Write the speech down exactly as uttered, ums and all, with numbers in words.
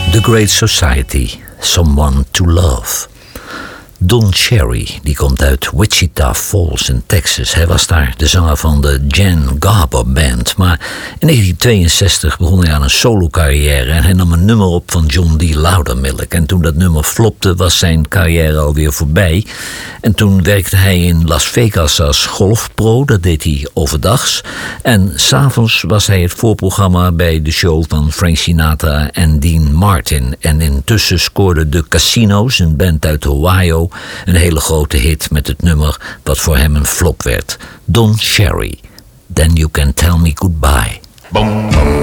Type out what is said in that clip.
The Great Society, Someone to Love. Don Cherry, die komt uit Wichita Falls in Texas. Hij was daar de zanger van de Jan Garber Band. Maar in negentien tweeënzestig begon hij aan een solo-carrière en hij nam een nummer op van John D. Loudermilk. En toen dat nummer flopte, was zijn carrière alweer voorbij. En toen werkte hij in Las Vegas als golfpro, dat deed hij overdags. En s'avonds was hij het voorprogramma bij de show van Frank Sinatra en Dean Martin. En intussen scoorden de Casinos, een band uit Ohio, een hele grote hit met het nummer wat voor hem een flop werd. Don Cherry, Then You Can Tell Me Goodbye. Boom, boom.